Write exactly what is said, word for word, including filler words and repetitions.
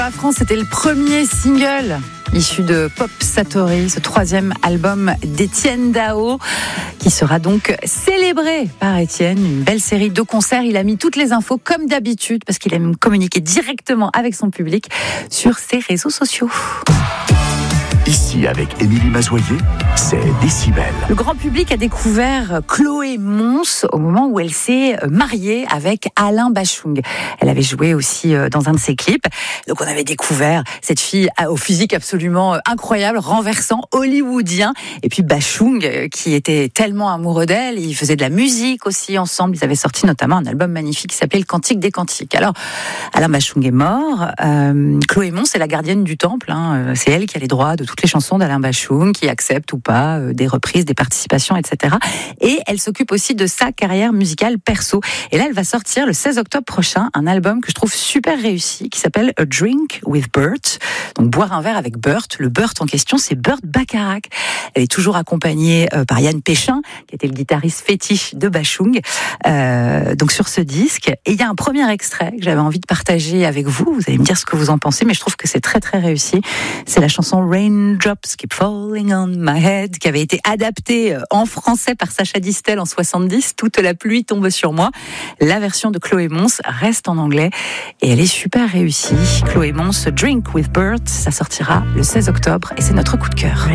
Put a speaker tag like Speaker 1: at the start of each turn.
Speaker 1: La France, c'était le premier single issu de Pop Satori, ce troisième album d'Étienne Dao, qui sera donc célébré par Étienne. Une belle série de concerts. Il a mis toutes les infos comme d'habitude, parce qu'il aime communiquer directement avec son public sur ses réseaux sociaux.
Speaker 2: Ici, avec Émilie Mazoyer, c'est Décibel.
Speaker 1: Le grand public a découvert Chloé Mons au moment où elle s'est mariée avec Alain Bachung. Elle avait joué aussi dans un de ses clips. Donc on avait découvert cette fille au physique absolument incroyable, renversant, hollywoodien. Et puis Bachung, qui était tellement amoureux d'elle. Ils faisaient de la musique aussi ensemble. Ils avaient sorti notamment un album magnifique qui s'appelait Le Cantique des Cantiques. Alors, Alain Bachung est mort. Euh, Chloé Mons est la gardienne du temple. Hein. C'est elle qui a les droits de toutes les chansons d'Alain Bachung, qui accepte ou pas euh, des reprises, des participations, et cetera. Et elle s'occupe aussi de sa carrière musicale perso. Et là, elle va sortir le seize octobre prochain un album que je trouve super réussi, qui s'appelle A Drink with Burt. Donc, boire un verre avec Burt. Le Burt en question, c'est Burt Bacharach. Elle est toujours accompagnée euh, par Yann Péchin, qui était le guitariste fétiche de Bachung. Euh, donc, sur ce disque. Et il y a un premier extrait que j'avais envie de partager avec vous. Vous allez me dire ce que vous en pensez, mais je trouve que c'est très, très réussi. C'est la chanson Raindrops Keep Falling on My Head, qui avait été adaptée en français par Sacha Distel en soixante-dix. Toute la pluie tombe sur moi. La version de Chloé Mons reste en anglais et elle est super réussie. Chloé Mons, Drink with Burt, ça sortira le seize octobre et c'est notre coup de cœur.